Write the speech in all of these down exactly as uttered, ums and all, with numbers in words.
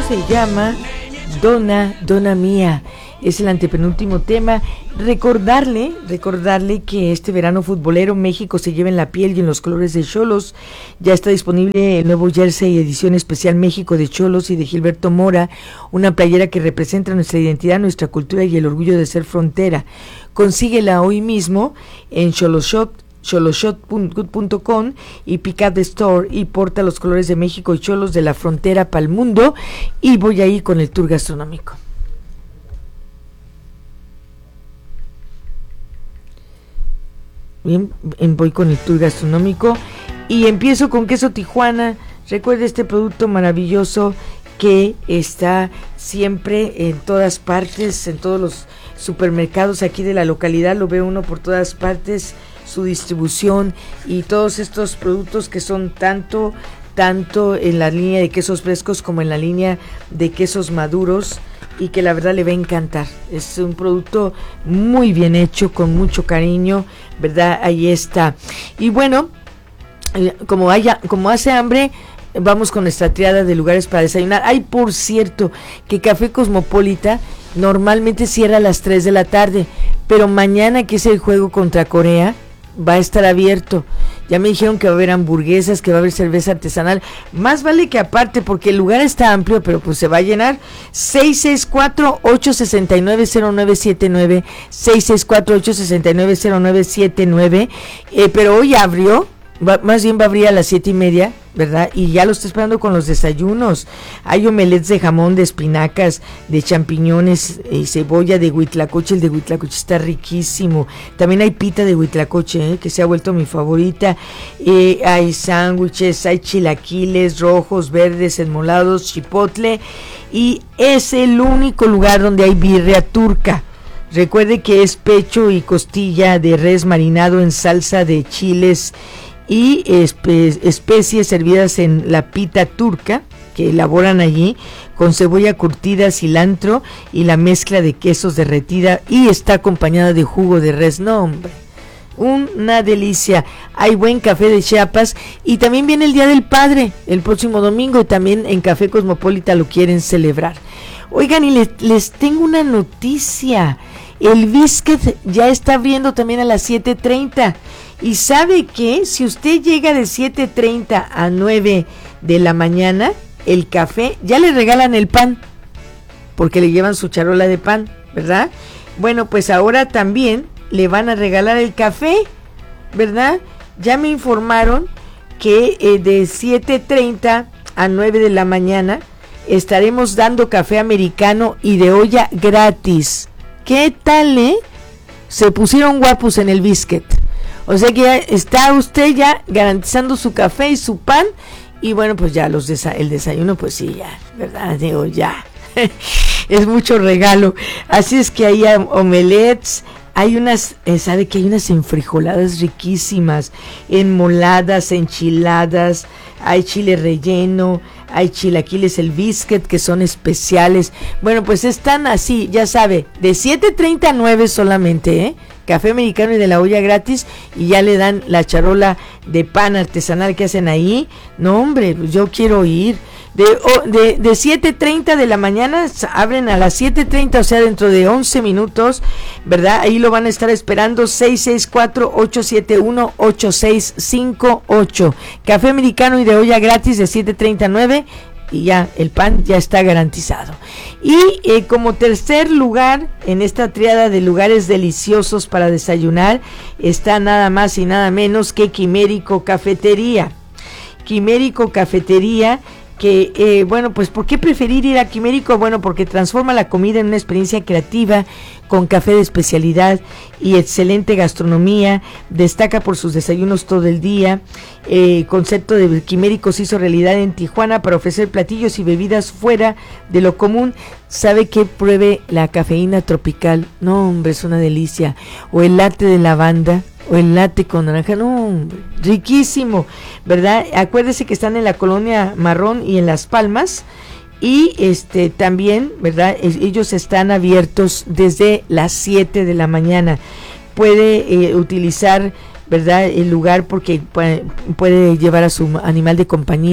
se llama Donna, Donna Mía. Es el antepenúltimo tema. Recordarle, recordarle que este verano futbolero México se lleva en la piel y en los colores de Xolos. Ya está disponible el nuevo jersey edición especial México de Xolos y de Gilberto Mora, una playera que representa nuestra identidad, nuestra cultura y el orgullo de ser frontera. Consíguela hoy mismo en Xoloshop, xoloshop punto com y Pick Up the Store y porta los colores de México y Xolos de la frontera para el mundo. Y voy ahí con el tour gastronómico. Bien, voy con el tour gastronómico y empiezo con queso Tijuana. Recuerde este producto maravilloso que está siempre en todas partes, en todos los supermercados aquí de la localidad, lo ve uno por todas partes, su distribución y todos estos productos que son tanto, tanto en la línea de quesos frescos como en la línea de quesos maduros, y que la verdad le va a encantar. Es un producto muy bien hecho, con mucho cariño, ¿verdad? Ahí está. Y bueno, como haya, como hace hambre, vamos con nuestra triada de lugares para desayunar. Ay, por cierto, que Café Cosmopolita normalmente cierra a las tres de la tarde, pero mañana, que es el juego contra Corea, va a estar abierto. Ya me dijeron que va a haber hamburguesas, que va a haber cerveza artesanal. Más vale que aparte, porque el lugar está amplio, pero pues se va a llenar. seis seis cuatro, ocho seis nueve, cero nueve siete nueve, seis seis cuatro, ocho seis nueve, cero nueve siete nueve. Eh, pero hoy abrió, va, más bien va a abrir a las siete y media, ¿verdad? Y ya lo está esperando con los desayunos. Hay omelets de jamón, de espinacas, de champiñones, eh, cebolla, de huitlacoche. El de huitlacoche está riquísimo. También hay pita de huitlacoche, eh, que se ha vuelto mi favorita. Eh, hay sándwiches, hay chilaquiles rojos, verdes, enmolados, chipotle. Y es el único lugar donde hay birria turca. Recuerde que es pecho y costilla de res marinado en salsa de chiles y espe- especies servidas en la pita turca que elaboran allí con cebolla curtida, cilantro y la mezcla de quesos derretida, y está acompañada de jugo de res. No, hombre, una delicia. Hay buen café de Chiapas y también viene el Día del Padre el próximo domingo y también en Café Cosmopolita lo quieren celebrar. Oigan, y les, les tengo una noticia. El Biscuit ya está abriendo también a las siete treinta. Y sabe que si usted llega de siete treinta a nueve de la mañana, el café, ya le regalan el pan, porque le llevan su charola de pan, ¿verdad? Bueno, pues ahora también le van a regalar el café, ¿verdad? Ya me informaron que eh, de siete treinta a nueve de la mañana estaremos dando café americano y de olla gratis. ¿Qué tal, eh? Se pusieron guapos en el Biscuit. O sea que ya está usted ya garantizando su café y su pan. Y bueno, pues ya los desa- el desayuno, pues sí, ya, ¿verdad? Digo, ya. Es mucho regalo. Así es que hay omelets, hay unas, eh, ¿sabe que hay unas enfrijoladas riquísimas? Enmoladas, enchiladas, hay chile relleno, hay chilaquiles, el biscuit, que son especiales. Bueno, pues están así, ya sabe, de siete treinta a nueve solamente, ¿eh? Café americano y de la olla gratis, y ya le dan la charola de pan artesanal que hacen ahí. No, hombre, yo quiero ir. De, oh, de, de siete treinta de la mañana abren a las siete treinta, o sea, dentro de once minutos, ¿verdad? Ahí lo van a estar esperando. Seis seis cuatro, ocho siete uno, ocho seis cinco ocho. Café americano y de olla gratis de siete treinta a nueve. Y ya el pan ya está garantizado. Y eh, como tercer lugar en esta triada de lugares deliciosos para desayunar está nada más y nada menos que Quimérico Cafetería. Quimérico Cafetería, que eh, bueno, pues ¿por qué preferir ir a Quimérico? Bueno, porque transforma la comida en una experiencia creativa, con café de especialidad y excelente gastronomía. Destaca por sus desayunos todo el día. El eh, concepto de Quimérico se hizo realidad en Tijuana para ofrecer platillos y bebidas fuera de lo común. ¿Sabe qué? Pruebe la cafeína tropical. No, hombre, es una delicia. O el latte de lavanda, o el latte con naranja. No, hombre, riquísimo, ¿verdad? Acuérdese que están en la Colonia Marrón y en Las Palmas. Y este también, ¿verdad? Ellos están abiertos desde las siete de la mañana. Puede eh, utilizar, ¿verdad?, el lugar, porque puede, puede llevar a su animal de compañía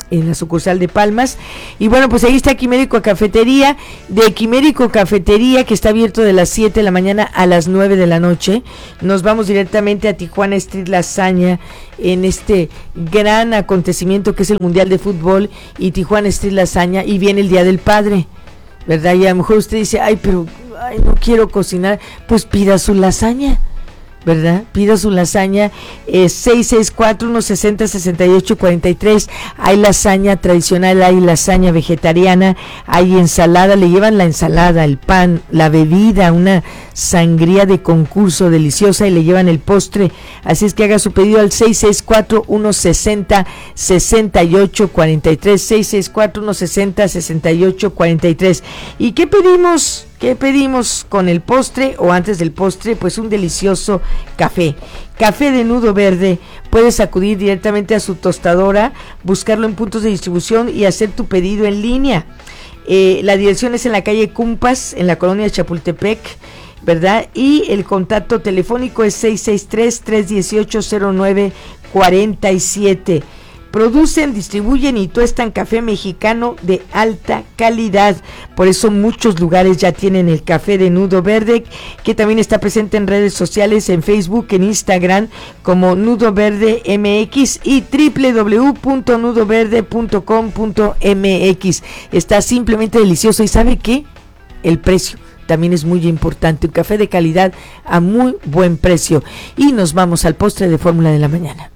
en la sucursal de Palmas. Y bueno, pues ahí está Quimérico Cafetería, de Quimérico Cafetería, que está abierto de las siete de la mañana a las nueve de la noche. Nos vamos directamente a Tijuana Street La Hazaña, en este gran acontecimiento que es el Mundial de Fútbol, y Tijuana Street La Hazaña, y viene el Día del Padre, ¿verdad? Y a lo mejor usted dice, ay, pero ay, no quiero cocinar, pues pida su lasaña, ¿verdad? Pida su lasaña, eh, seis seis cuatro, uno seis cero, seis ocho cuatro tres. Hay lasaña tradicional, hay lasaña vegetariana, hay ensalada, le llevan la ensalada, el pan, la bebida, una sangría de concurso deliciosa, y le llevan el postre. Así es que haga su pedido al seis seis cuatro, uno seis cero, seis ocho cuatro tres, seis seis cuatro, uno seis cero, seis ocho cuatro tres. ¿Y qué pedimos? ¿Qué pedimos con el postre o antes del postre? Pues un delicioso café. Café de Nudo Verde. Puedes acudir directamente a su tostadora, buscarlo en puntos de distribución y hacer tu pedido en línea. Eh, la dirección es en la calle Cumpas, en la colonia Chapultepec, ¿verdad? Y el contacto telefónico es seis seis tres, tres uno ocho, cero nueve cuatro siete. Producen, distribuyen y tuestan café mexicano de alta calidad. Por eso muchos lugares ya tienen el café de Nudo Verde, que también está presente en redes sociales, en Facebook, en Instagram, como Nudo Verde M X, y doble u doble u doble u punto nudo verde punto com punto m x. Está simplemente delicioso. ¿Y sabe qué? El precio también es muy importante. Un café de calidad a muy buen precio. Y nos vamos al postre de Fórmula de la Mañana.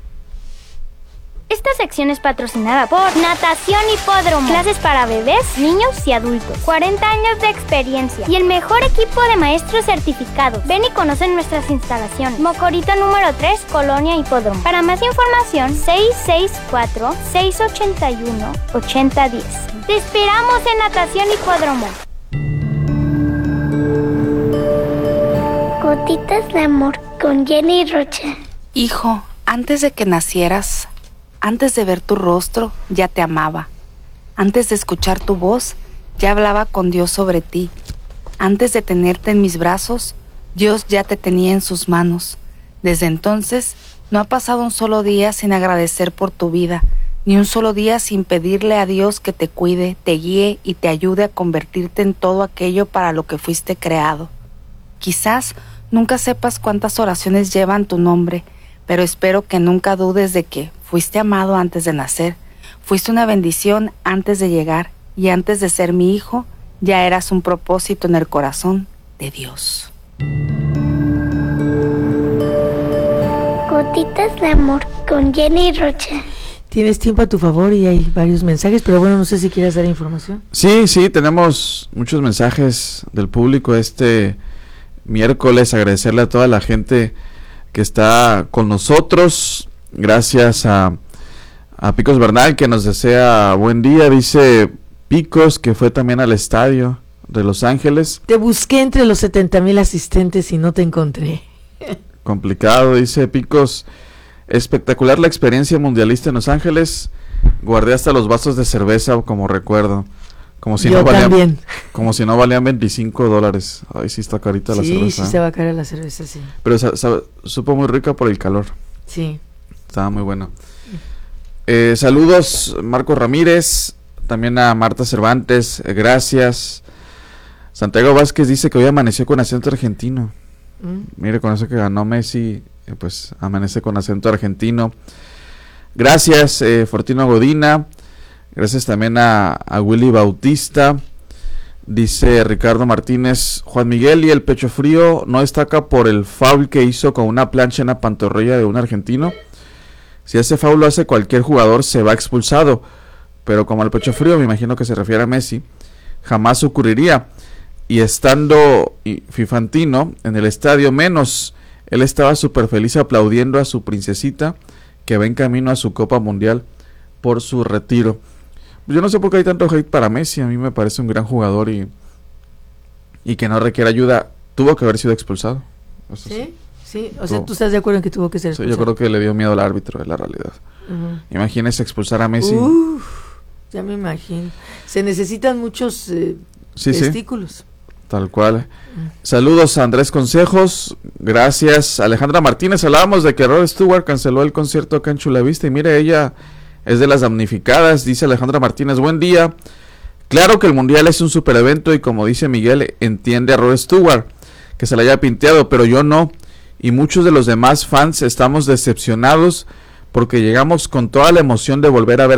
Esta sección es patrocinada por Natación Hipódromo. Clases para bebés, niños y adultos. cuarenta años de experiencia y el mejor equipo de maestros certificados. Ven y conoce nuestras instalaciones. Mocorito número tres, Colonia Hipódromo. Para más información, seis seis cuatro, seis ocho uno, ocho cero uno cero. Te esperamos en Natación Hipódromo. Gotitas de amor con Jenny Rocha. Hijo, antes de que nacieras, antes de ver tu rostro, ya te amaba. Antes de escuchar tu voz, ya hablaba con Dios sobre ti. Antes de tenerte en mis brazos, Dios ya te tenía en sus manos. Desde entonces, no ha pasado un solo día sin agradecer por tu vida, ni un solo día sin pedirle a Dios que te cuide, te guíe y te ayude a convertirte en todo aquello para lo que fuiste creado. Quizás nunca sepas cuántas oraciones llevan tu nombre, pero espero que nunca dudes de que fuiste amado antes de nacer, fuiste una bendición antes de llegar, y antes de ser mi hijo, ya eras un propósito en el corazón de Dios. Gotitas de amor con Jenny Rocha. Tienes tiempo a tu favor y hay varios mensajes, pero bueno, no sé si quieres dar información. Sí, sí, tenemos muchos mensajes del público este miércoles. Agradecerle a toda la gente que está con nosotros. Gracias a, a Picos Bernal, que nos desea buen día. Dice Picos que fue también al estadio de Los Ángeles. Te busqué entre los setenta mil asistentes y no te encontré. Complicado, dice Picos. Espectacular la experiencia mundialista en Los Ángeles. Guardé hasta los vasos de cerveza como recuerdo. Como si Yo no valían, también. Como si no valían veinticinco dólares. Ay, sí está carita sí, la cerveza. Sí, se va a caer la cerveza, sí. Pero sa- sa- supo muy rica por el calor. Sí. Estaba muy bueno. Eh, saludos, Marco Ramírez. También a Marta Cervantes. Eh, gracias. Santiago Vázquez dice que hoy amaneció con acento argentino. ¿Mm? Mire, con eso que ganó Messi, eh, pues amanece con acento argentino. Gracias, eh, Fortino Godina. Gracias también a, a Willy Bautista. Dice Ricardo Martínez: Juan Miguel y el pecho frío no destaca por el foul que hizo con una plancha en la pantorrilla de un argentino. Si ese foul lo hace cualquier jugador, se va expulsado. Pero como al pecho frío, me imagino que se refiere a Messi, jamás ocurriría. Y estando Fifantino en el estadio, menos. Él estaba súper feliz aplaudiendo a su princesita, que va en camino a su Copa Mundial por su retiro. Yo no sé por qué hay tanto hate para Messi. A mí me parece un gran jugador y, y que no requiere ayuda. Tuvo que haber sido expulsado. Eso ¿Sí? sí. Sí, o sea, ¿tú estás de acuerdo en que tuvo que ser expulsado? Sí, yo creo que le dio miedo al árbitro, es la realidad. Uh-huh. Imagínese expulsar a Messi. Uf, ya me imagino. Se necesitan muchos eh, sí, testículos. Sí. Tal cual. Uh-huh. Saludos a Andrés Consejos. Gracias. Alejandra Martínez. Hablábamos de que Rod Stewart canceló el concierto acá en Chula Vista. Y mire, ella es de las damnificadas, dice Alejandra Martínez, buen día. Claro que el Mundial es un super evento y como dice Miguel, entiende a Rod Stewart que se le haya pinteado, pero yo no. Y muchos de los demás fans estamos decepcionados porque llegamos con toda la emoción de volver a ver